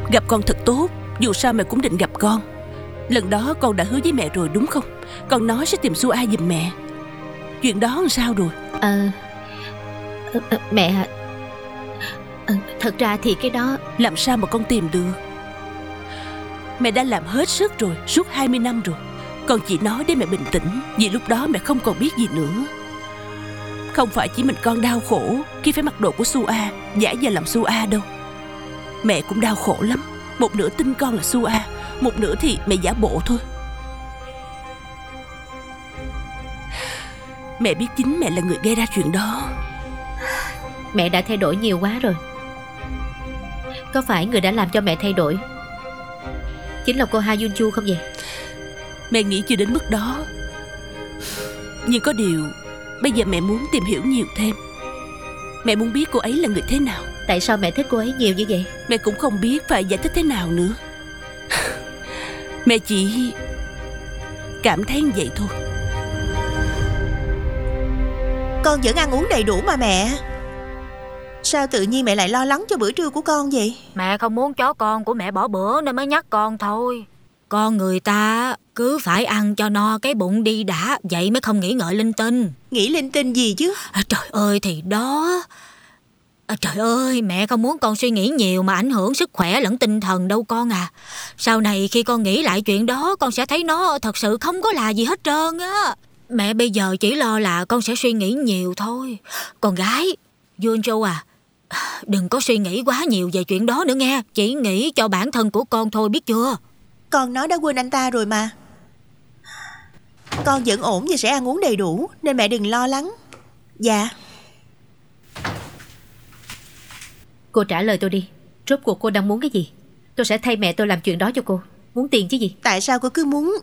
Gặp con thật tốt. Dù sao mẹ cũng định gặp con. Lần đó con đã hứa với mẹ rồi đúng không? Con nói sẽ tìm Su A giùm mẹ. Chuyện đó làm sao rồi? Mẹ, thật ra thì cái đó... Làm sao mà con tìm được? Mẹ đã làm hết sức rồi, suốt 20 năm rồi. Con chỉ nói để mẹ bình tĩnh, vì lúc đó mẹ không còn biết gì nữa. Không phải chỉ mình con đau khổ khi phải mặc đồ của Su A, giả vờ làm Su A đâu. Mẹ cũng đau khổ lắm. Một nửa tin con là Su A, một nửa thì mẹ giả bộ thôi. Mẹ biết chính mẹ là người gây ra chuyện đó. Mẹ đã thay đổi nhiều quá rồi. Có phải người đã làm cho mẹ thay đổi chính là cô Ha Yun Chu không vậy? Mẹ nghĩ chưa đến mức đó. Nhưng có điều bây giờ mẹ muốn tìm hiểu nhiều thêm. Mẹ muốn biết cô ấy là người thế nào. Tại sao mẹ thích cô ấy nhiều như vậy? Mẹ cũng không biết phải giải thích thế nào nữa. Mẹ chỉ cảm thấy như vậy thôi. Con vẫn ăn uống đầy đủ mà mẹ. Sao tự nhiên mẹ lại lo lắng cho bữa trưa của con vậy? Mẹ không muốn chó con của mẹ bỏ bữa nên mới nhắc con thôi. Con người ta cứ phải ăn cho no cái bụng đi đã, vậy mới không nghĩ ngợi linh tinh. Nghĩ linh tinh gì chứ? Trời ơi thì đó. Trời ơi, mẹ không muốn con suy nghĩ nhiều mà ảnh hưởng sức khỏe lẫn tinh thần đâu con à. Sau này khi con nghĩ lại chuyện đó, con sẽ thấy nó thật sự không có là gì hết trơn á. Mẹ bây giờ chỉ lo là con sẽ suy nghĩ nhiều thôi. Con gái, Yun Châu à, đừng có suy nghĩ quá nhiều về chuyện đó nữa nghe. Chỉ nghĩ cho bản thân của con thôi, biết chưa? Con nói đã quên anh ta rồi mà. Con vẫn ổn và sẽ ăn uống đầy đủ, nên mẹ đừng lo lắng. Dạ. Cô trả lời tôi đi. Rốt cuộc cô đang muốn cái gì? Tôi sẽ thay mẹ tôi làm chuyện đó cho cô. Muốn tiền chứ gì? Tại sao cô cứ muốn